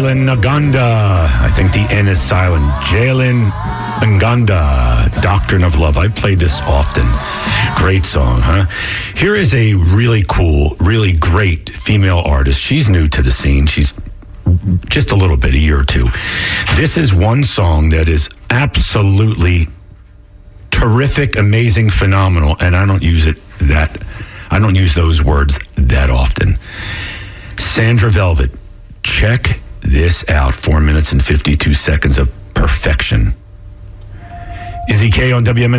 Jalen Nganda. I think the N is silent. Jalen Nganda, Doctrine of Love. I played this often. Great song, huh? Here is a really cool, really great female artist. She's new to the scene. She's just a little bit, a year or two. This is one song that is absolutely terrific, amazing, phenomenal, and I don't use those words that often. Sandra Velvet, check this out. 4 minutes and 52 seconds of perfection. Izzy K on WMN.